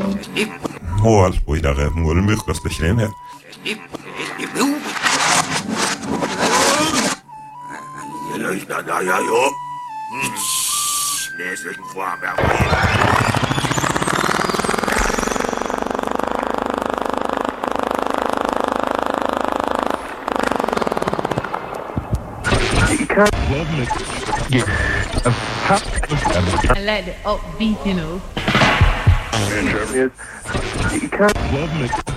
هو الويدار مولميخ بس بشليمه I like the upbeat, you know. You can't love me.